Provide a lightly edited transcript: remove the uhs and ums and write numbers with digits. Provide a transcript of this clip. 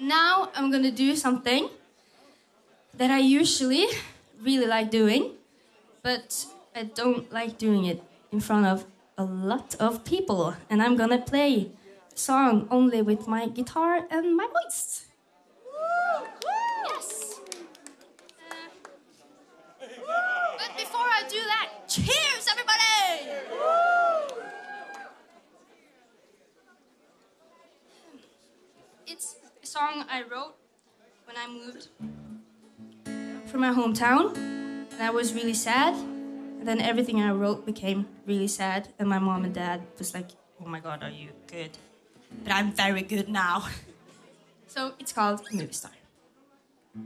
Now I'm gonna do something that I usually really like doing, but I don't like doing it in front of a lot of people. And I'm gonna play a song only with my guitar and my voice. Yes! But before I do that, cheers, everybody! It's a song I wrote when I moved from my hometown, and I was really sad. And then everything I wrote became really sad, and my mom and dad was like, "Oh my God, are you good?" But I'm very good now. So it's called Movie Star.